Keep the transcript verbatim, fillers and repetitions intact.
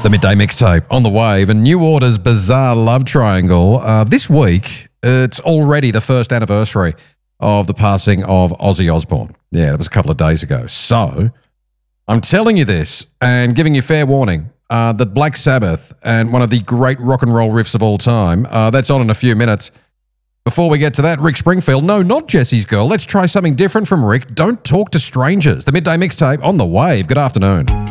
The Midday Mixtape on the Wave and New Order's Bizarre Love Triangle. Uh, this week, it's already the first anniversary of the passing of Ozzy Osbourne. Yeah, that was a couple of days ago. So, I'm telling you this and giving you fair warning uh, that Black Sabbath and one of the great rock and roll riffs of all time, uh, that's on in a few minutes. Before we get to that, Rick Springfield, no, not Jesse's Girl. Let's try something different from Rick. Don't talk to strangers. The Midday Mixtape on the Wave. Good afternoon.